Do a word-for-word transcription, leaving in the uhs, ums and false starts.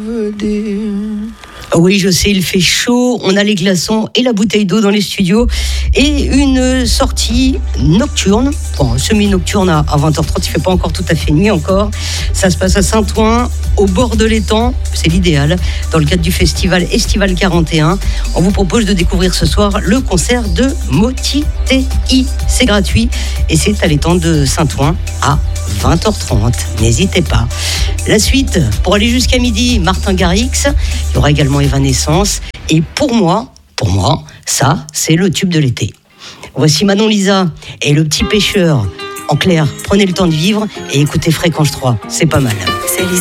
Oui, je sais, il fait chaud, on a les glaçons et la bouteille d'eau dans les studios et une sortie nocturne, bon, semi-nocturne à vingt heures trente, il ne fait pas encore tout à fait nuit encore. Ça se passe à Saint-Ouen, au bord de l'étang, c'est l'idéal, dans le cadre du festival Estival quarante et un. On vous propose de découvrir ce soir le concert de Moti T I. C'est gratuit et c'est à l'étang de Saint-Ouen à vingt heures trente. N'hésitez pas. La suite, pour aller jusqu'à midi, Martin Garrix. Il y aura également Evanescence. Et pour moi, pour moi, ça, c'est le tube de l'été. Voici Manon Lisa et le petit pêcheur. En clair, prenez le temps de vivre et écoutez Fréquence trois. C'est pas mal. C'est